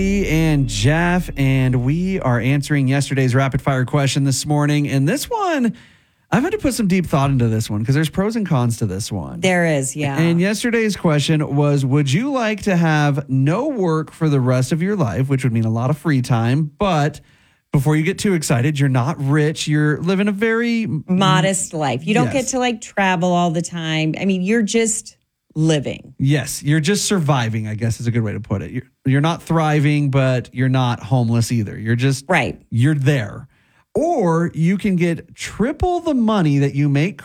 And Jeff, and we are answering yesterday's rapid fire question this morning. And this one, I've had to put some deep thought into this one because there's pros and cons to this one. There is, yeah. And yesterday's question was, would you like to have no work for the rest of your life, which would mean a lot of free time, but before you get too excited, you're not rich, you're living a very modest life. You don't get to travel all the time. I mean, you're just living. Yes, you're just surviving, I guess is a good way to put it. You're not thriving, but you're not homeless either. You're just right. You're there. Or you can get triple the money that you make